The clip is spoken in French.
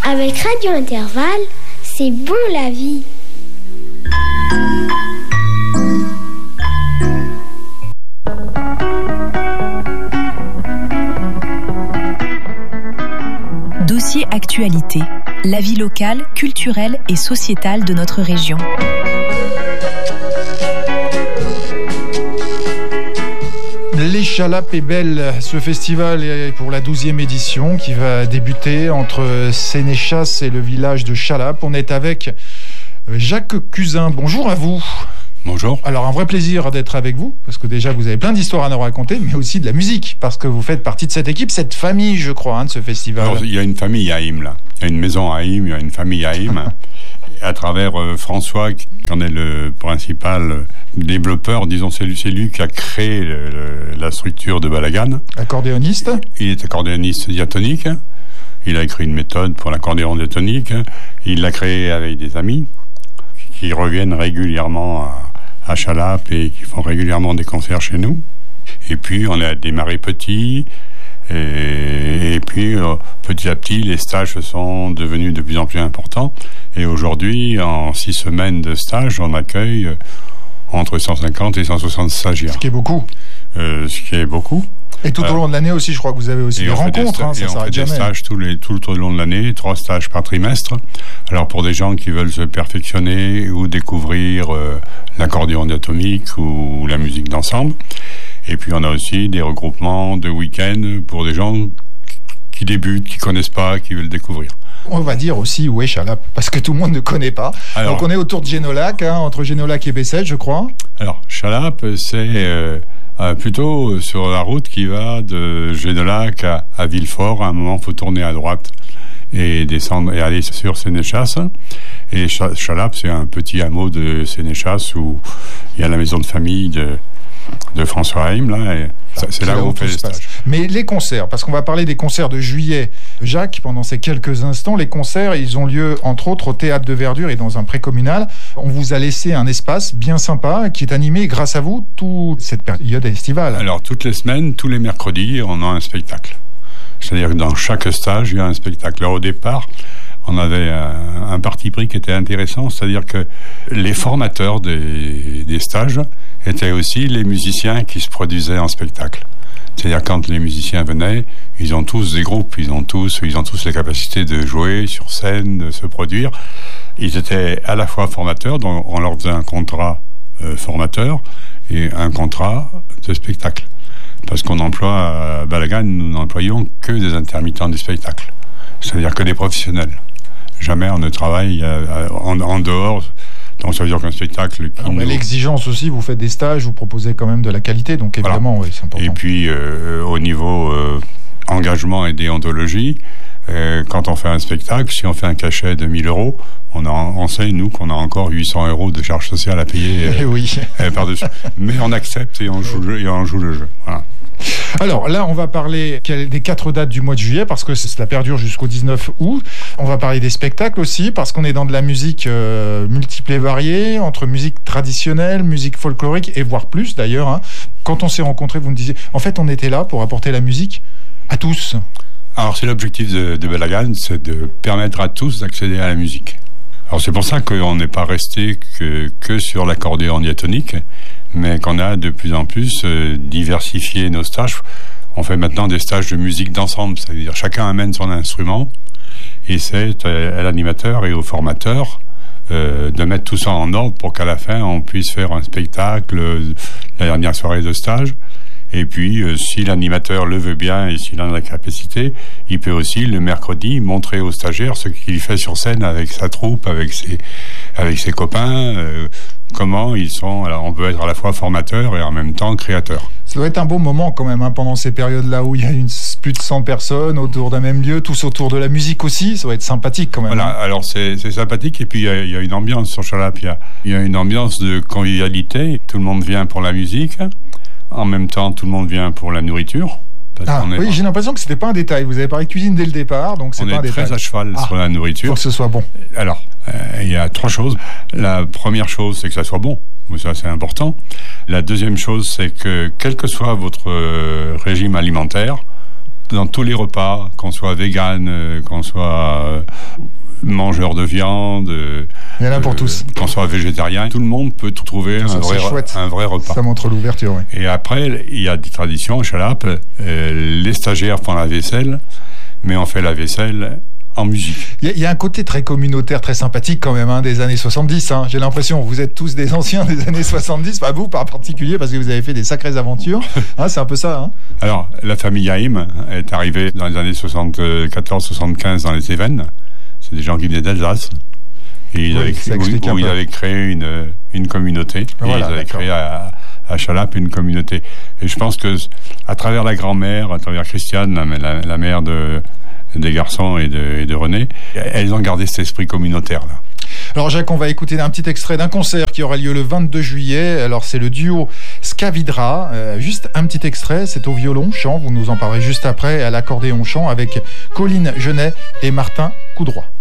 Avec Radio Intervalle, c'est bon la vie. Dossier actualité, la vie locale, culturelle et sociétale de notre région. Les Chalapes est belle, ce festival est pour la 12e édition qui va débuter entre Sénéchas et le village de Chalapes. On est avec Jacques Cusin. Bonjour à vous. Bonjour. Alors un vrai plaisir d'être avec vous, parce que déjà vous avez plein d'histoires à nous raconter, mais aussi de la musique, parce que vous faites partie de cette équipe, cette famille, je crois, de ce festival. Alors, il y a une famille à Haïm, là. Il y a une maison à Haïm, il y a une famille à Haïm. À travers François, qui en est le principal développeur, disons, c'est lui qui a créé la structure de Balagan. Accordéoniste. Il est accordéoniste diatonique. Il a écrit une méthode pour l'accordéon diatonique. Il l'a créé avec des amis qui reviennent régulièrement à Chalapes et qui font régulièrement des concerts chez nous. Et puis, on a démarré petit. Et puis, petit à petit, les stages sont devenus de plus en plus importants. Et aujourd'hui, en 6 semaines de stage, on accueille entre 150 et 160 stagiaires. Ce qui est beaucoup. Et tout au long de l'année aussi, je crois que vous avez aussi des rencontres. Ça s'arrête jamais. On fait des stages tout au long de l'année, 3 stages par trimestre. Alors pour des gens qui veulent se perfectionner ou découvrir l'accordéon diatonique ou la musique d'ensemble. Et puis on a aussi des regroupements de week-ends pour des gens qui débutent, qui connaissent pas, qui veulent découvrir. On va dire aussi où est Chalapes, parce que tout le monde ne connaît pas. Alors, donc on est autour de Génolac, entre Génolac et Bessèges, je crois. Alors Chalapes, c'est plutôt sur la route qui va de Génolac à Villefort. À un moment, il faut tourner à droite et descendre et aller sur Sénéchas. Et Chalapes, c'est un petit hameau de Sénéchas où il y a la maison de famille de François Haïm, là, et c'est là où on fait les stages. Mais les concerts, parce qu'on va parler des concerts de juillet. Jacques, pendant ces quelques instants, les concerts, ils ont lieu, entre autres, au Théâtre de Verdure et dans un pré-communal. On vous a laissé un espace bien sympa qui est animé, grâce à vous, toute cette période estivale. Alors, toutes les semaines, tous les mercredis, on a un spectacle. C'est-à-dire que dans chaque stage, il y a un spectacle. Alors, au départ, on avait un parti pris qui était intéressant, c'est-à-dire que les formateurs des stages étaient aussi les musiciens qui se produisaient en spectacle. C'est-à-dire quand les musiciens venaient, ils ont tous des groupes, ils ont tous les capacités de jouer sur scène, de se produire. Ils étaient à la fois formateurs, donc on leur faisait un contrat formateur et un contrat de spectacle. Parce qu'on emploie à Balagan, nous n'employons que des intermittents du spectacle. C'est-à-dire que des professionnels. Jamais on ne travaille en dehors. Donc ça veut dire qu'un spectacle... L'exigence aussi, vous faites des stages, vous proposez quand même de la qualité, donc évidemment, voilà. Oui, c'est important. Et puis, au niveau engagement et déontologie, quand on fait un spectacle, si on fait un cachet de 1 000 €, on sait, nous, qu'on a encore 800 € de charges sociales à payer par-dessus. Mais on accepte et on joue le jeu. Voilà. Alors là, on va parler des 4 dates du mois de juillet, parce que cela perdure jusqu'au 19 août. On va parler des spectacles aussi, parce qu'on est dans de la musique multiple et variée, entre musique traditionnelle, musique folklorique, et voire plus d'ailleurs. Quand on s'est rencontrés, vous me disiez, en fait, on était là pour apporter la musique à tous. Alors c'est l'objectif de Balagan, c'est de permettre à tous d'accéder à la musique. Alors c'est pour ça qu'on n'est pas resté que sur l'accordéon diatonique, mais qu'on a de plus en plus diversifié nos stages. On fait maintenant des stages de musique d'ensemble, c'est-à-dire chacun amène son instrument, et c'est à l'animateur et au formateur de mettre tout ça en ordre pour qu'à la fin on puisse faire un spectacle, la dernière soirée de stage. Et puis, si l'animateur le veut bien et s'il en a la capacité, il peut aussi, le mercredi, montrer aux stagiaires ce qu'il fait sur scène avec sa troupe, avec ses copains, comment ils sont... Alors, on peut être à la fois formateur et en même temps créateur. Ça doit être un beau moment quand même, pendant ces périodes-là où il y a plus de 100 personnes autour d'un même lieu, tous autour de la musique aussi. Ça doit être sympathique quand même. Voilà, alors c'est sympathique. Et puis, il y a une ambiance sur Chalapes. Il y a une ambiance de convivialité. Tout le monde vient pour la musique. En même temps, tout le monde vient pour la nourriture. Oui, j'ai l'impression que c'était pas un détail. Vous avez parlé de cuisine dès le départ, donc c'est pas un détail. On est très à cheval sur la nourriture. Faut que ce soit bon. Alors, il y a 3 choses. La première chose, c'est que ça soit bon. Ça, c'est important. La deuxième chose, c'est que quel que soit votre régime alimentaire, dans tous les repas, qu'on soit vegan, qu'on soit mangeur de viande, il y en a pour tous. Qu'on soit végétarien, tout le monde peut trouver un vrai repas. Ça montre l'ouverture, oui. Et après, il y a des traditions à Chalap. Les stagiaires font la vaisselle, mais on fait la vaisselle en musique. Il y a un côté très communautaire, très sympathique quand même, des années 70. J'ai l'impression, vous êtes tous des anciens des années 70, pas vous par particulier, parce que vous avez fait des sacrées aventures. C'est un peu ça. Alors, la famille Haïm est arrivée dans les années 74-75 dans les Cévennes. C'est des gens qui venaient d'Alsace. Et ils avaient créé une communauté. Voilà, ils avaient créé à Chalap une communauté. Et je pense que à travers la grand-mère, à travers Christiane, la mère des garçons et de René, elles ont gardé cet esprit communautaire-là. Alors Jacques, on va écouter un petit extrait d'un concert qui aura lieu le 22 juillet. Alors c'est le duo Skavidra. Juste un petit extrait, c'est au violon-chant, vous nous en parlerez juste après, à l'accordéon-chant avec Colline Genet et Martin Coudroy.